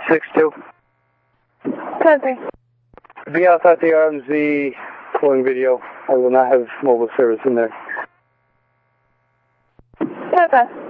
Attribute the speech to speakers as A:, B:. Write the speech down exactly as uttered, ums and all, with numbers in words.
A: six two.
B: Copy.
A: Be outside the R M Z calling video. I will not have mobile service in there.
B: Copy.